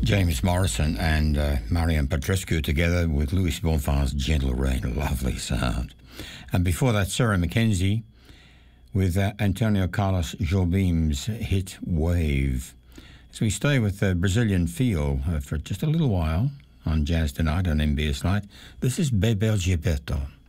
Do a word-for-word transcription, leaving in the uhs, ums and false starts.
James Morrison and uh, Marian Petrescu together with Louis Bonfan's Gentle Rain, lovely sound. And before that, Sarah Mackenzie with uh, Antonio Carlos Jobim's hit Wave. So we stay with the Brazilian feel uh, for just a little while on Jazz Tonight on M B S Light. This is Bebel Gilberto.